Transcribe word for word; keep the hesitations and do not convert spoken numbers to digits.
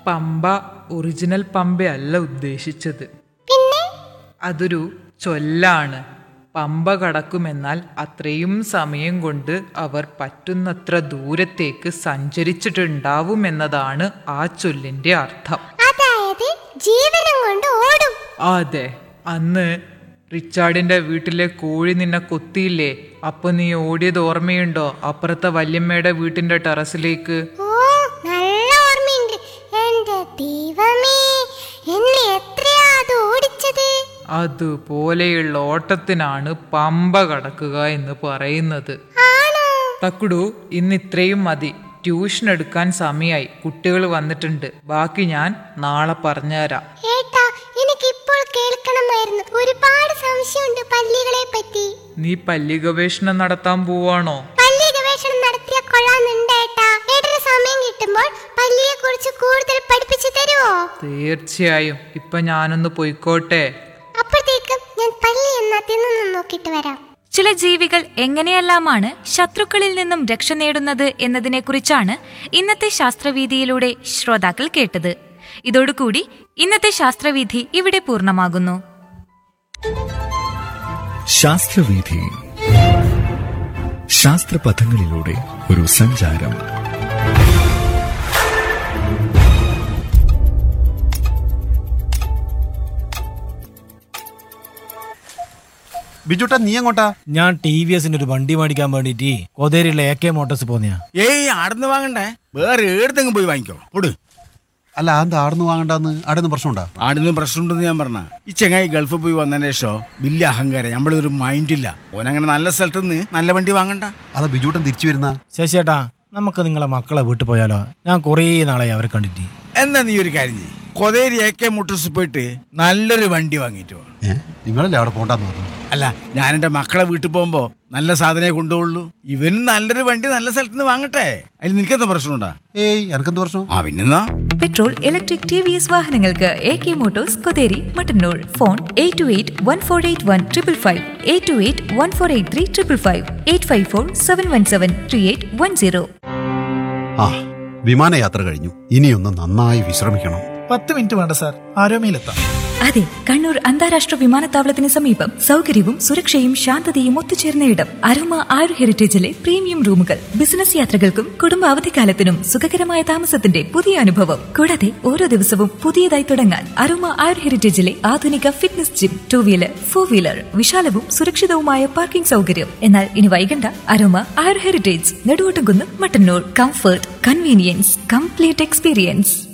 Pamba original പമ്പയല്ല ഉദ്ദേശിച്ചത്. അതൊരു ചൊല്ലാണ്. പമ്പ കടക്കുമെന്നാൽ അത്രയും സമയം കൊണ്ട് അവർ പറ്റുന്നത്ര ദൂരത്തേക്ക് സഞ്ചരിച്ചിട്ടുണ്ടാവുമെന്നതാണ് ആ ചൊല്ലിന്റെ അർത്ഥം. അതെ, അന്ന് റിച്ചാർഡിന്റെ വീട്ടിലെ കോഴി നിന്നെ കൊത്തിയില്ലേ? അപ്പൊ നീ ഓടിയത് ഓർമ്മയുണ്ടോ? അപ്പുറത്തെ വല്യമ്മയുടെ വീട്ടിന്റെ ടെറസിലേക്ക്. അതുപോലെയുള്ള ഓട്ടത്തിനാണ് പമ്പ കടക്കുക എന്ന് പറയുന്നത്. തക്കുടു, ഇന്ന് ഇത്രയും മതി. ട്യൂഷൻ എടുക്കാൻ സമയായി. കുട്ടികൾ വന്നിട്ടുണ്ട്. ബാക്കി ഞാൻ നാളെ പറഞ്ഞുതരാം. ഒരുപാട് സംശയമുണ്ട് പല്ലികളെ പറ്റി. നീ പല്ലി ഗവേഷണം നടത്താൻ പോവാണോ? പല്ലി ഗവേഷണം നടത്തിയ കൊള്ളാന്നുണ്ടേട്ടാ. ഏട്ടന് സമയം കിട്ടുമ്പോൾ പല്ലിയെ കുറിച്ച് കൂടുതൽ പഠിപ്പിച്ചു തരുമോ? തീർച്ചയായും. ഇപ്പൊ ഞാനൊന്ന് പോയിക്കോട്ടെ. അപ്പോഴത്തേക്കും ഞാൻ പല്ലി എന്നാ തിന്നു നോക്കിട്ട് വരാം. ചില ജീവികൾ എങ്ങനെയെല്ലാമാണ് ശത്രുക്കളിൽ നിന്നും രക്ഷ നേടുന്നത് എന്നതിനെ കുറിച്ചാണ് ഇന്നത്തെ ശാസ്ത്രവീഥിയിലൂടെ ശ്രോതാക്കൾ കേട്ടത്. ഇതോടുകൂടി ഇന്നത്തെ ശാസ്ത്രവീഥി ഇവിടെ പൂർണ്ണമാകുന്നു. ശാസ്ത്രവീഥി, ശാസ്ത്രപഥങ്ങളിലൂടെ ഒരു സഞ്ചാരം. ബിജുട്ടാ, നീ എങ്ങോട്ടാ? ഞാൻ ടി വി എസിന്റെ ഒരു വണ്ടി മേടിക്കാൻ വേണ്ടിട്ട് കോതേരിയിലെ എ കെ മോട്ടോഴ്സ് പോന്നെയാ. ഏയ്, ആടുന്ന് വാങ്ങണ്ടേ, വേറെ ഏടത്തെങ്കിലും പോയി വാങ്ങിക്കോ. ഓട്. അല്ല, എന്താ ആടുന്ന് വാങ്ങണ്ടെന്ന്? ആടുന്ന് പ്രശ്നമുണ്ടാ? ആടുന്ന് പ്രശ്നമുണ്ടെന്ന് ഞാൻ പറഞ്ഞ. ഈ ചെങ്ങായി ഗൾഫിൽ പോയി വന്നതിന് ശേഷം വലിയ അഹങ്കാരം, നമ്മളൊരു മൈൻഡില്ല. ഓനങ്ങനെ നല്ല സ്ഥലത്ത് നിന്ന് നല്ല വണ്ടി വാങ്ങണ്ട. അതാ ബിജുട്ടൻ തിരിച്ചു വരുന്ന. ശശിയേട്ടാ, നമുക്ക് നിങ്ങളെ മക്കളെ വീട്ടിൽ പോയാലോ? ഞാൻ കുറേ നാളായി അവരെ കണ്ടിട്ട്. എന്നാ നീ ഒരു കാര്യം ചെയ്യ്, കൊതേരി എ കെ മോട്ടോഴ്സ് പോയിട്ട് നല്ലൊരു വണ്ടി വാങ്ങിയിട്ട്. നിങ്ങളല്ലേ അവിടെ പോണ്ടെന്ന് പറഞ്ഞു? അല്ല, ഞാൻ എന്റെ മക്കളെ വീട്ടിൽ പോകുമ്പോ നല്ല സാധനമേ കൊണ്ടുപോകുള്ളൂ. ഇവന് നല്ലൊരു വണ്ടി നല്ല സ്ഥലത്ത് നിന്ന് വാങ്ങട്ടെ. അതിൽ നിനക്കെന്താ പ്രശ്നമുണ്ടാ? ഏയ്, എനക്കെന്ത് പ്രശ്നം? ആ പിന്നെന്നാ. Petrol, electric, T V S വാഹനങ്ങൾക്ക് A K Motors, Kotheri, Mattannur. Phone eight to eight one four eight one triple five, eight to eight one four eight three triple five, eight five four seven one seven three eight one zero. ആ, വിമാനയാത്ര കഴിഞ്ഞു. ഇനിയൊന്ന് നന്നായി വിശ്രമിക്കണം. പത്ത് minute വേണ്ട sir, ആരോമയിലെത്താം. അതെ, കണ്ണൂർ അന്താരാഷ്ട്ര വിമാനത്താവളത്തിന് സമീപം സൗകര്യവും സുരക്ഷയും ശാന്തതയും ഒത്തുചേർന്ന ഇടം. അരോമ ആരു ഹെറിറ്റേജിലെ പ്രീമിയം റൂമുകൾ. ബിസിനസ് യാത്രകൾക്കും കുടുംബ അവധിക്കാലത്തിനും സുഖകരമായ താമസത്തിന്റെ പുതിയ അനുഭവം. കൂടാതെ ഓരോ ദിവസവും പുതിയതായി തുടങ്ങാൻ അരോമ ആരു ഹെറിറ്റേജിലെ ആധുനിക fitness gym, two wheeler, four wheeler, വിശാലവും സുരക്ഷിതവുമായ parking സൗകര്യം. എന്നാൽ ഇനി വൈകണ്ട. അരോമ ആരു heritage, Neduvottumkunnu, Mattannur. Comfort, convenience, complete experience.